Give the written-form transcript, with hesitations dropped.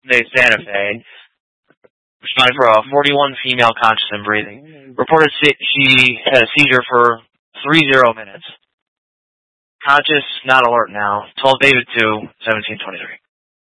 Santa Fe. Responding for a 41 female conscious and breathing. Reported she had a seizure for 30 minutes. Conscious, not alert now. 12 David 2, 1723.